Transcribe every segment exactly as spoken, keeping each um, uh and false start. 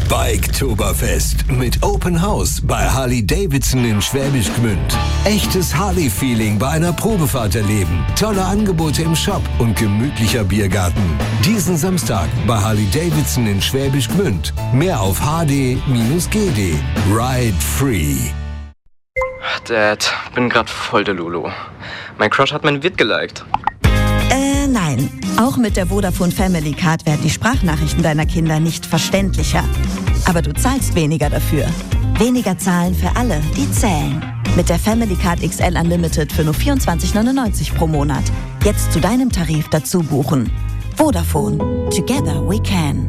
Biketoberfest mit Open House bei Harley Davidson in Schwäbisch Gmünd. Echtes Harley-Feeling bei einer Probefahrt erleben. Tolle Angebote im Shop und gemütlicher Biergarten. Diesen Samstag bei Harley Davidson in Schwäbisch Gmünd. Mehr auf h d g d. Ride free. Dad, bin grad voll der Lulu. Mein Crush hat mein Vid geliked. Äh, nein. Auch mit der Vodafone Family Card werden die Sprachnachrichten deiner Kinder nicht verständlicher. Aber du zahlst weniger dafür. Weniger zahlen für alle, die zählen. Mit der Family Card X L Unlimited für nur vierundzwanzig neunundneunzig pro Monat. Jetzt zu deinem Tarif dazu buchen. Vodafone. Together we can.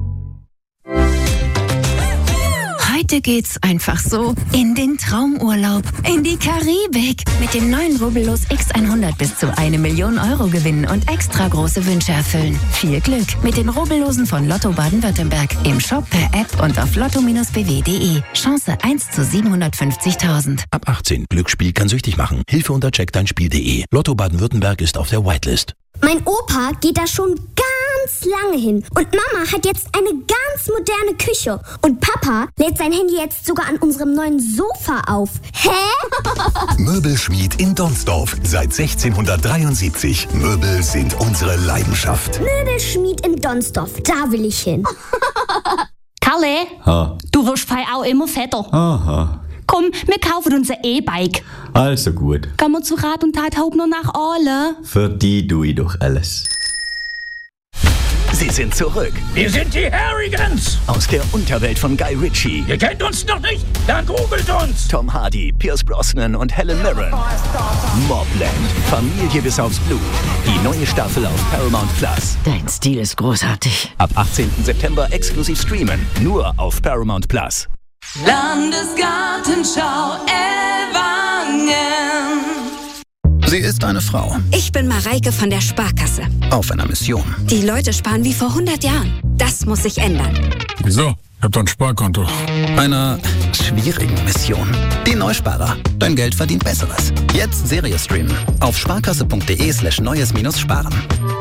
Heute geht's einfach so in den Traumurlaub, in die Karibik. Mit dem neuen Rubbellos X hundert bis zu eine Million Euro gewinnen und extra große Wünsche erfüllen. Viel Glück mit den Rubbellosen von Lotto Baden-Württemberg. Im Shop, per App und auf lotto b w punkt de. Chance eins zu siebenhundertfünfzigtausend. Ab achtzehn. Glücksspiel kann süchtig machen. Hilfe unter check dein Spiel punkt de. Lotto Baden-Württemberg ist auf der Whitelist. Mein Opa geht da schon ganz lange hin. Und Mama hat jetzt eine ganz moderne Küche. Und Papa lädt sein Handy jetzt sogar an unserem neuen Sofa auf. Hä? Möbelschmied in Donsdorf. Seit sechzehnhundertdreiundsiebzig. Möbel sind unsere Leidenschaft. Möbelschmied in Donsdorf. Da will ich hin. Kalle, Ha. du wirst fei auch immer fetter. Aha. Komm, wir kaufen uns ein E-Bike. Also gut. Gehen wir zu Rat und Tat Haupt noch nach Aale. Für die tue ich doch alles. Sie sind zurück. Wir sind die Harrigans. Aus der Unterwelt von Guy Ritchie. Ihr kennt uns noch nicht? Dann googelt uns. Tom Hardy, Pierce Brosnan und Helen Mirren. Mobland. Familie bis aufs Blut. Die neue Staffel auf Paramount Plus. Dein Stil ist großartig. Ab achtzehnten September exklusiv streamen. Nur auf Paramount Plus. Landesgartenschau Ellwangen. Sie ist eine Frau. Ich bin Mareike von der Sparkasse. Auf einer Mission. Die Leute sparen wie vor hundert Jahren. Das muss sich ändern. Wieso? Ich hab doch ein Sparkonto. Einer schwierigen Mission. Die Neusparer. Dein Geld verdient Besseres. Jetzt Serie streamen. Auf sparkasse punkt de slash neues minus sparen.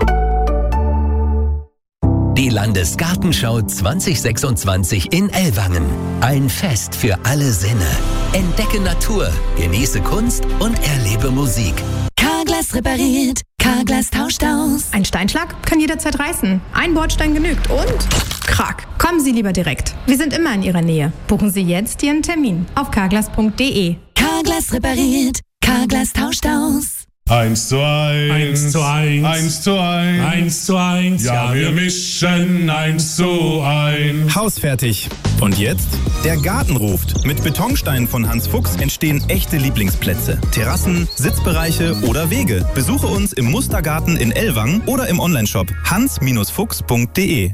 Die Landesgartenschau zwanzig sechsundzwanzig in Ellwangen. Ein Fest für alle Sinne. Entdecke Natur, genieße Kunst und erlebe Musik. Carglass repariert, Carglass tauscht aus. Ein Steinschlag kann jederzeit reißen. Ein Bordstein genügt und krack. Kommen Sie lieber direkt. Wir sind immer in Ihrer Nähe. Buchen Sie jetzt Ihren Termin auf carglass punkt de. Carglass repariert, Carglass tauscht aus. Eins zu eins. Eins zu eins. Eins zu eins. Eins zu eins. Ja, wir mischen eins zu eins. Hausfertig. Und jetzt? Der Garten ruft. Mit Betonsteinen von Hans Fuchs entstehen echte Lieblingsplätze. Terrassen, Sitzbereiche oder Wege. Besuche uns im Mustergarten in Ellwangen oder im Onlineshop hans Fuchs punkt de.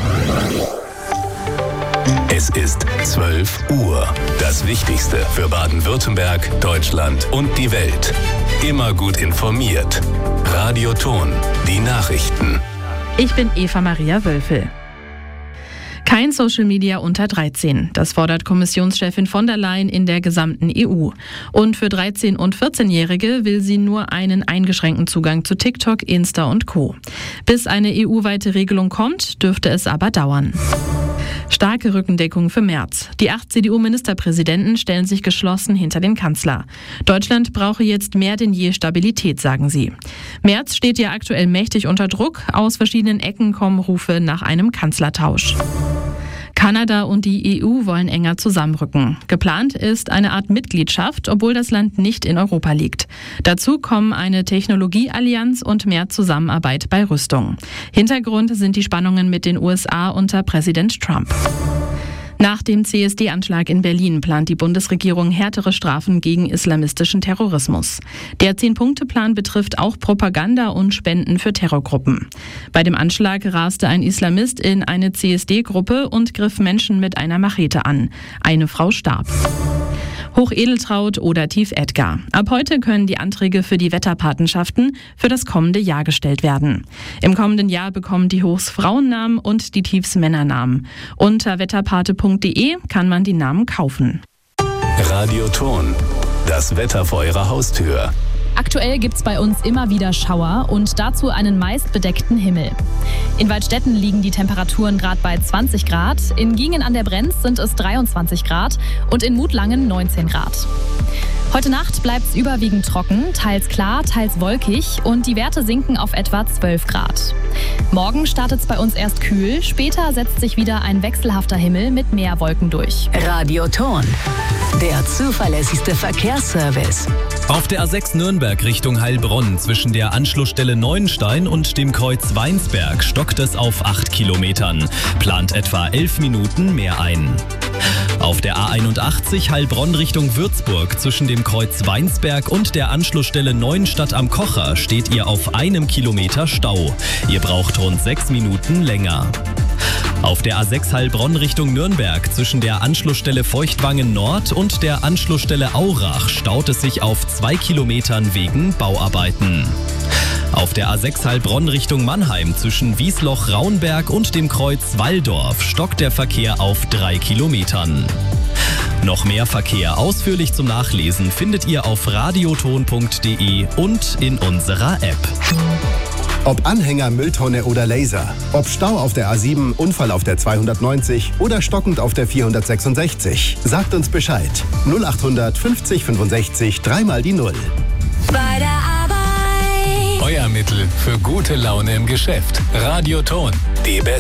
Es ist zwölf Uhr. Das Wichtigste für Baden-Württemberg, Deutschland und die Welt. Immer gut informiert. Radio Ton, die Nachrichten. Ich bin Eva Maria Wölfel. Kein Social Media unter dreizehn. Das fordert Kommissionschefin von der Leyen in der gesamten E U. Und für dreizehn- und vierzehnjährige will sie nur einen eingeschränkten Zugang zu TikTok, Insta und Co. Bis eine E U-weite Regelung kommt, dürfte es aber dauern. Starke Rückendeckung für Merz. Die acht C D U-Ministerpräsidenten stellen sich geschlossen hinter den Kanzler. Deutschland brauche jetzt mehr denn je Stabilität, sagen sie. Merz steht ja aktuell mächtig unter Druck. Aus verschiedenen Ecken kommen Rufe nach einem Kanzlertausch. Kanada und die E U wollen enger zusammenrücken. Geplant ist eine Art Mitgliedschaft, obwohl das Land nicht in Europa liegt. Dazu kommen eine Technologieallianz und mehr Zusammenarbeit bei Rüstung. Hintergrund sind die Spannungen mit den U S A unter Präsident Trump. Nach dem C S D-Anschlag in Berlin plant die Bundesregierung härtere Strafen gegen islamistischen Terrorismus. Der Zehn-Punkte-Plan betrifft auch Propaganda und Spenden für Terrorgruppen. Bei dem Anschlag raste ein Islamist in eine C S D-Gruppe und griff Menschen mit einer Machete an. Eine Frau starb. Hochedeltraud oder Tief Edgar. Ab heute können die Anträge für die Wetterpatenschaften für das kommende Jahr gestellt werden. Im kommenden Jahr bekommen die Hochs Frauennamen und die Tiefs Männernamen. Unter wetterpate punkt de kann man die Namen kaufen. Radio Ton, das Wetter vor Ihrer Haustür. Aktuell gibt's bei uns immer wieder Schauer und dazu einen meist bedeckten Himmel. In Waldstätten liegen die Temperaturen gerade bei zwanzig Grad, in Giengen an der Brenz sind es dreiundzwanzig Grad und in Mutlangen neunzehn Grad. Heute Nacht bleibt es überwiegend trocken, teils klar, teils wolkig und die Werte sinken auf etwa zwölf Grad. Morgen startet es bei uns erst kühl, später setzt sich wieder ein wechselhafter Himmel mit mehr Wolken durch. Radioton, der zuverlässigste Verkehrsservice. Auf der A sechs Nürnberg Richtung Heilbronn zwischen der Anschlussstelle Neuenstein und dem Kreuz Weinsberg stockt es auf acht Kilometern. Plant etwa elf Minuten mehr ein. Auf der A einundachtzig Heilbronn Richtung Würzburg zwischen dem Kreuz Weinsberg und der Anschlussstelle Neuenstadt am Kocher steht ihr auf einem Kilometer Stau. Ihr braucht rund sechs Minuten länger. Auf der A sechs Heilbronn Richtung Nürnberg zwischen der Anschlussstelle Feuchtwangen Nord und der Anschlussstelle Aurach staut es sich auf zwei Kilometern wegen Bauarbeiten. Auf der A sechs Heilbronn Richtung Mannheim zwischen Wiesloch-Raunberg und dem Kreuz Walldorf stockt der Verkehr auf drei Kilometern. Noch mehr Verkehr ausführlich zum Nachlesen findet ihr auf radioton punkt de und in unserer App. Ob Anhänger, Mülltonne oder Laser, ob Stau auf der A sieben, Unfall auf der zweihundertneunzig oder stockend auf der vierhundertsechsundsechzig. Sagt uns Bescheid. null achthundert fünfzig fünfundsechzig, dreimal die Null. Bei der Arbeit. Euer Mittel für gute Laune im Geschäft. Radioton, die beste